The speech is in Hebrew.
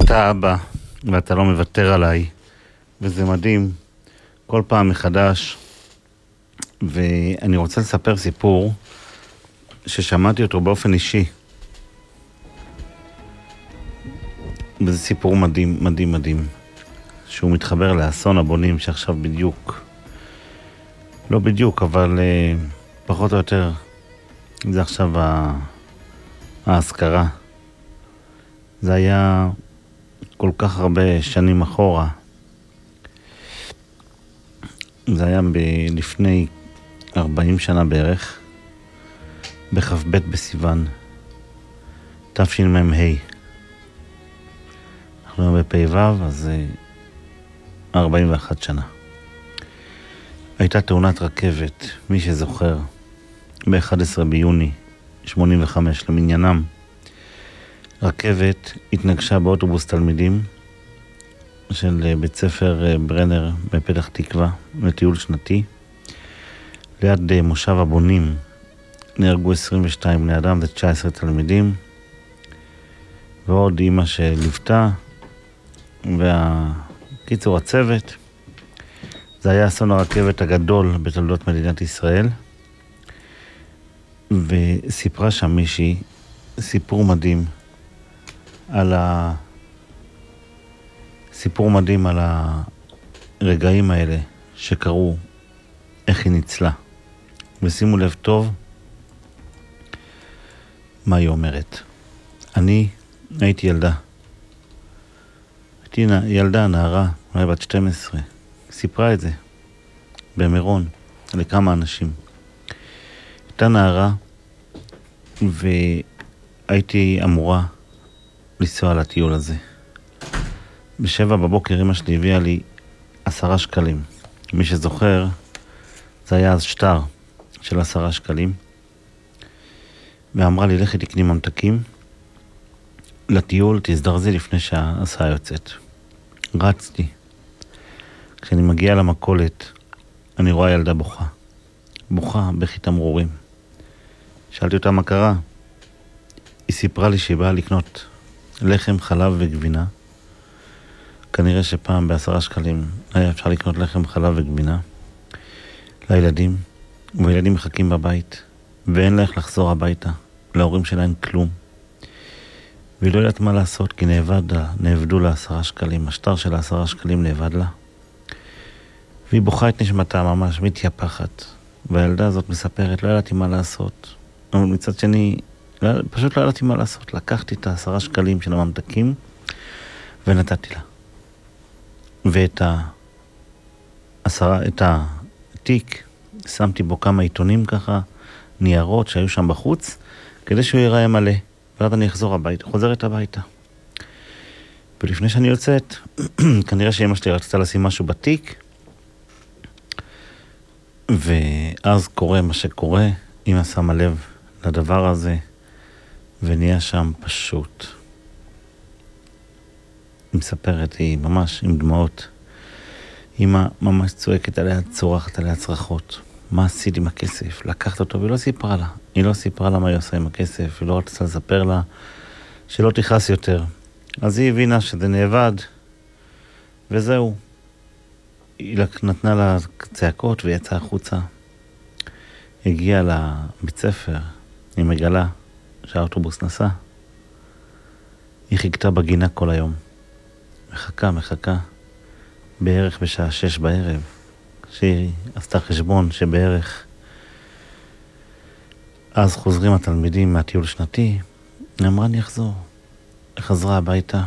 אתה אבא, ואתה לא מוותר עליי, וזה מדהים, כל פעם מחדש. ואני רוצה לספר סיפור ששמעתי אותו באופן אישי. וזה סיפור מדהים, מדהים, מדהים, שהוא מתחבר לאסון הבונים שעכשיו בדיוק, לא בדיוק, אבל פחות או יותר, זה עכשיו ההזכרה. זה היה כל כך הרבה שנים אחורה. זה היה לפני 40 שנה בערך, בכ"ב בסיוון, תשמ"ה. אנחנו בפ"ו, אז 41 שנה. הייתה תאונת רכבת, מי שזוכר, ב-11 ביוני 85 למניינם. רכבת התנגשה באוטובוס תלמידים של בית ספר ברנר בפתח תקווה, לטיול שנתי. ליד מושב הבונים נהרגו 22 בני אדם ו19 תלמידים, ועוד אמא שליוותה, והקיצור הצוות. זה היה אסון הרכבת הגדול בתולדות מדינת ישראל, וסיפרה שם מישהי סיפור מדהים על הרגעים האלה שקרו, איך היא ניצלה. ושימו לב טוב מה היא אומרת. אני הייתי ילדה, נערה, אולי בת 12. סיפרה את זה במירון לכמה אנשים. הייתה נערה, והייתי אמורה לנסוע לטיול הזה. ב7 בבוקר אמא שלי הביאה לי 10 שקלים. מי שזוכר, זה היה אז שטר של 10 שקלים. ואמרה לי, לכי תקני ממתקים לטיול, תזדרזי לפני שההסעה יוצאת. רצתי. כשאני מגיע למכולת, אני רואה ילדה בוכה בכי תמרורים. שאלתי אותה מה קרה. היא סיפרה לי שהיא באה לקנות לחם, חלב וגבינה. כנראה שפעם ב10 שקלים היה אפשר לקנות לחם, חלב וגבינה לילדים, וילדים מחכים בבית, ואין לה איך לחזור הביתה. להורים שלהם כלום. והיא לא יודעת מה לעשות, כי נאבדו לה 10 שקלים. השטר של 10 שקלים נאבד לה. והיא בוכה את נשמתה ממש, מתייפחת. והילדה הזאת מספרת, לא ידעתי מה לעשות. אבל מצד שני, פשוט לא ידעתי מה לעשות. לקחתי את 10 שקלים של הממתקים, ונתתי לה. ואת התיק, שמתי בו כמה עיתונים ככה, ניירות שהיו שם בחוץ, כדי שהוא ייראה מלא. ואז אני חוזרת הביתה. ולפני שאני יוצאת, כנראה שאמא שלי רצתה לשים משהו בתיק, ואז קורה מה שקורה. אמא שמה לב לדבר הזה, ונהיה שם פשוט. היא מספרת, היא ממש עם דמעות. אמא ממש צועקת עליה, צורחת עליה צרחות. מה עשית עם הכסף? לקחת אותו, והיא לא סיפרה לה. היא לא סיפרה לה מה היא עושה עם הכסף, היא לא רצתה לספר לה שלא תכעס יותר. אז היא הבינה שזה נאבד, וזהו. היא נתנה לה צעקות ויצאה החוצה. הגיעה לבית ספר, היא מגלה שהאוטובוס נסע. היא חיכתה בגינה כל היום. מחכה. בערך בשעה 6 בערב, שהיא עשתה חשבון שבערך אז חוזרים התלמידים מהטיול שנתי. היא אמרה, אני אחזור. היא חזרה הביתה,